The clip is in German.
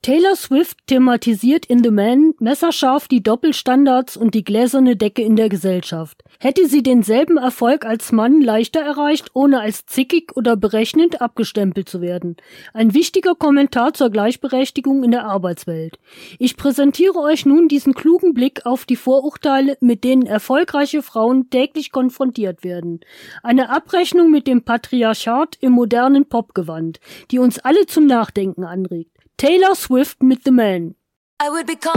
Taylor Swift thematisiert in The Man messerscharf die Doppelstandards und die gläserne Decke in der Gesellschaft. Hätte sie denselben Erfolg als Mann leichter erreicht, ohne als zickig oder berechnend abgestempelt zu werden. Ein wichtiger Kommentar zur Gleichberechtigung in der Arbeitswelt. Ich präsentiere euch nun diesen klugen Blick auf die Vorurteile, mit denen erfolgreiche Frauen täglich konfrontiert werden. Eine Abrechnung mit dem Patriarchat im modernen Popgewand, die uns alle zum Nachdenken anregt. Taylor Swift mit The Man.